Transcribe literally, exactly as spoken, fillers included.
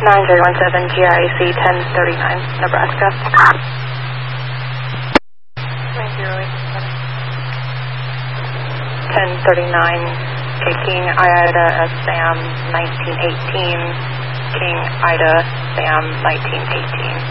nine zero one seven G I C ten thirty-nine, Nebraska. nine zero eight seven. ten thirty-nine, K King Ida S Sam nineteen eighteen, King Ida Sam nineteen eighteen.